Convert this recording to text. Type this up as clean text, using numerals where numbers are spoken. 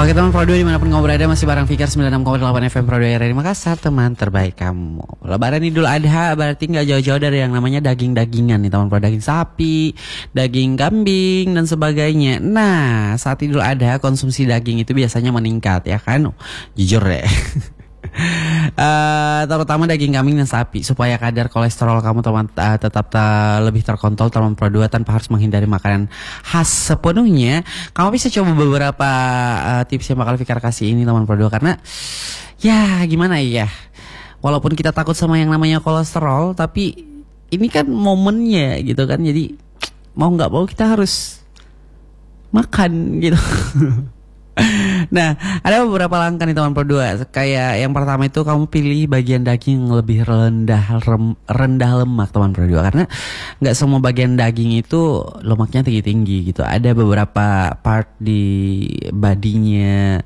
Oke teman Pro 2 dimanapun kamu berada, masih bareng Fikar 96,8 FM Pro 2 RRI Makassar, teman terbaik kamu. Lebaran Idul Adha berarti gak jauh-jauh dari yang namanya daging-dagingan nih teman Pro. Daging sapi, daging kambing dan sebagainya. Nah saat Idul Adha konsumsi daging itu biasanya meningkat ya kan. Jujur deh. Terutama daging kambing dan sapi, supaya kadar kolesterol kamu teman tetap lebih terkontrol teman Pro 2 tanpa harus menghindari makanan khas sepenuhnya. Kamu bisa coba beberapa tips yang bakal Fikar kasih ini teman Pro 2, karena ya gimana ya, walaupun kita takut sama yang namanya kolesterol, tapi ini kan momennya gitu kan, jadi mau nggak mau kita harus makan gitu. Nah, ada beberapa langkah nih teman Pro 2. Kayak yang pertama itu kamu pilih bagian daging yang lebih rendah lemak teman Pro 2, karena nggak semua bagian daging itu lemaknya tinggi-tinggi gitu. Ada beberapa part di badinya